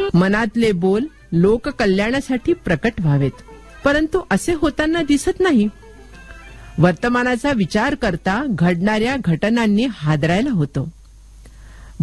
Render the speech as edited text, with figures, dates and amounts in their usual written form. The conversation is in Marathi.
मनातले बोल लोककल्याणासाठी प्रकट व्हावेत, परंतु असे होताना दिसत नाही. वर्तमानाचा विचार करता घडणाऱ्या घटनांनी हादरायला होतं.